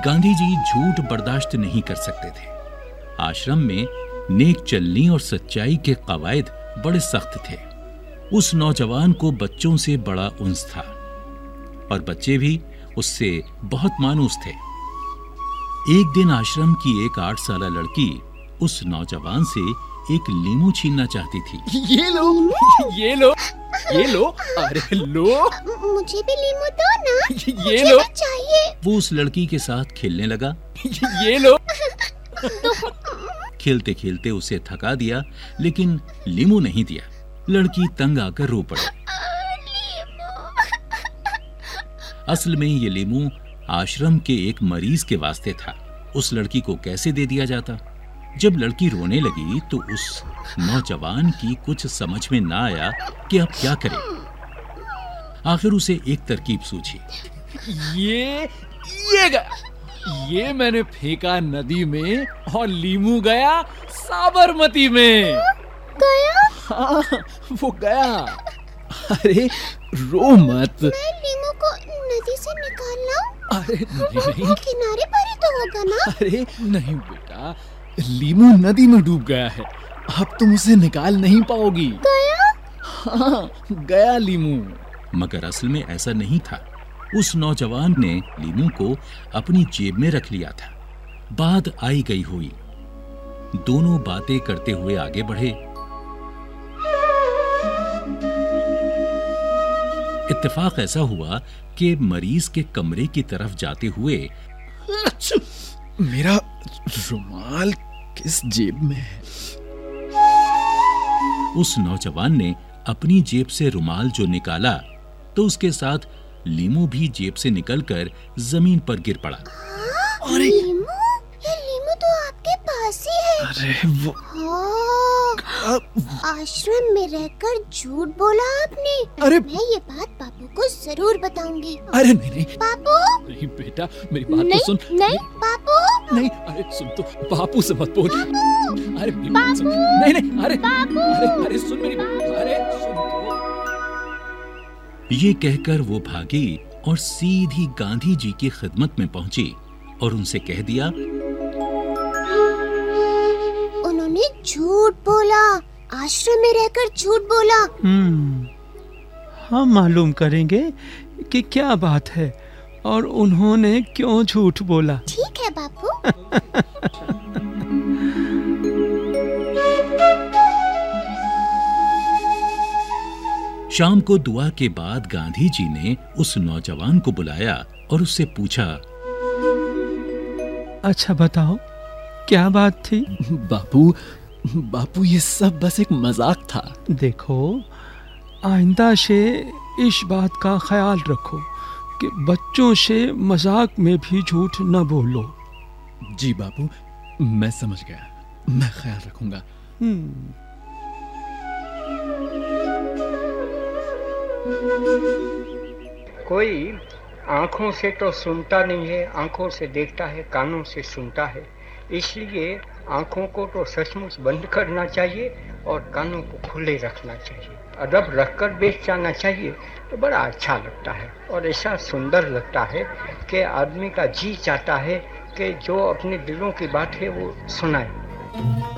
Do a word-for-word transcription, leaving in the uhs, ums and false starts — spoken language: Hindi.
गांधी जी झूठ बर्दाश्त नहीं कर सकते थे। आश्रम में नेक चलनी और सच्चाई के कवायद बड़े सख्त थे। उस नौजवान को बच्चों से बड़ा उन्स था और बच्चे भी उससे बहुत मानूस थे। एक दिन आश्रम की एक आठ साला लड़की उस नौजवान से एक लीमू छीनना चाहती थी। ये लो, ये लो, ये लो, अरे लो, मुझे भी लीमू दो ना, ये मुझे लो, भी चाहिए। वो उस लड़की के साथ खेलने लगा। ये लो। खेलते खेलते उसे थका दिया, लेकिन लीमू नहीं दिया। लड़की तंग आकर रो पड़ी। असल में ये लीमू आश्रम के एक मरीज के वास्ते था। उस लड़की को कैसे दे दिया जाता? जब लड़की रोने लगी तो उस नौजवान की कुछ समझ में ना आया कि अब क्या करे। आखिर उसे एक तरकीब सूझी। ये ये गया, ये मैंने फेंका नदी में और लीमू गया साबरमती में। गया? हाँ, वो गया। अरे रो मत। मैं लीमू को नदी से निकाल लाऊं? अरे नहीं नहीं। वो किनारे पर ही तो होगा ना? अरे नहीं बेटा, लीमू नदी में डूब गया है, अब तुम उसे निकाल नहीं पाओगी। गया? हाँ, गया लीमू। मगर असल में ऐसा नहीं था। उस नौजवान ने लीमू को अपनी जेब में रख लिया था। बात आई गई हुई। दोनों बातें करते हुए आगे बढ़े। इत्तेफाक ऐसा हुआ कि मरीज के कमरे की तरफ जाते हुए मेरा रुमाल किस जेब में है? उस नौजवान ने अपनी जेब से रुमाल जो निकाला तो उसके साथ लीमू भी जेब से निकलकर जमीन पर गिर पड़ा। अरे लीमू? ये लीमू तो आपके पास ही है। अरे वो हाँ, आश्रम में रहकर झूठ बोला आपने। अरे मैं ये बात पापू को जरूर बताऊंगी। अरे नहीं नहीं पापू? नहीं बेटा, मेरी बात नहीं, तो सुन। नहीं पापू। नहीं, अरे सुन तो, बापू से मत बोल। अरे मेरी बात सुन। नहीं नहीं, अरे अरे अरे सुन मेरी बात, अरे सुन तो। ये कहकर वो भागी और सीधी गांधी जी की खिदमत में पहुंची और उनसे कह दिया, उन्होंने झूठ बोला, आश्रम में रहकर झूठ बोला। हम्म, हम मालूम करेंगे कि क्या बात है और उन्होंने क्यों झूठ बोला। ठीक है बापू। शाम को दुआ के बाद गांधी जी ने उस नौजवान को बुलाया और उससे पूछा, अच्छा बताओ क्या बात थी? बापू, बापू ये सब बस एक मजाक था। देखो, आइंदा से इस बात का ख्याल रखो कि बच्चों से मजाक में भी झूठ न बोलो। जी बापू, मैं समझ गया, मैं ख्याल रखूंगा। हम्म। कोई आंखों से तो सुनता नहीं है, आंखों से देखता है, कानों से सुनता है। इसलिए आंखों को तो सचमुच बंद करना चाहिए और कानों को खुले रखना चाहिए। अदब रखकर बेच जाना चाहिए तो बड़ा अच्छा लगता है और ऐसा सुंदर लगता है कि आदमी का जी चाहता है कि जो अपने दिलों की बात है वो सुनाए।